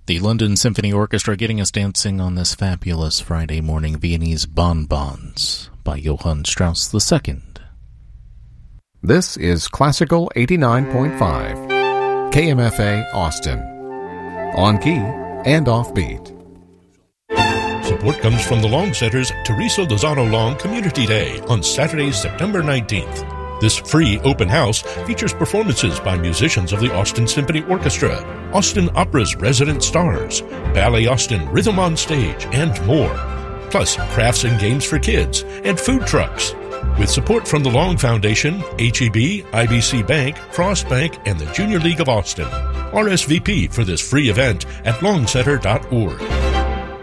The London Symphony Orchestra getting us dancing on this fabulous Friday morning, Viennese Bonbons by Johann Strauss II. This is Classical 89.5, KMFA Austin. On key and offbeat. Support comes from the Long Center's Teresa Lozano Long Community Day on Saturday, September 19th. This free open house features performances by musicians of the Austin Symphony Orchestra, Austin Opera's resident stars, Ballet Austin Rhythm on Stage, and more. Plus, crafts and games for kids and food trucks. With support from the Long Foundation, HEB, IBC Bank, Frost Bank, and the Junior League of Austin. RSVP for this free event at longcenter.org.